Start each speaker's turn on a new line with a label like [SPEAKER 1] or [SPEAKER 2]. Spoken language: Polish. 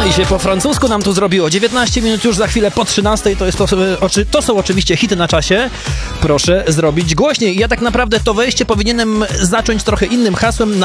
[SPEAKER 1] No i się po francusku nam tu zrobiło. 19 minut już za chwilę po 13. To są oczywiście hity na czasie. Proszę zrobić głośniej. Ja tak naprawdę to wejście powinienem zacząć trochę innym hasłem.